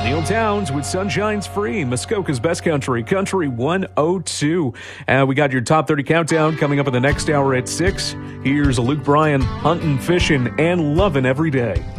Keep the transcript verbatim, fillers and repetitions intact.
Neil Towns with Sunshine's Free, Muskoka's Best Country, Country one oh two. Uh, we got your top thirty countdown coming up in the next hour at six. Here's Luke Bryan, hunting, fishing, and loving every day.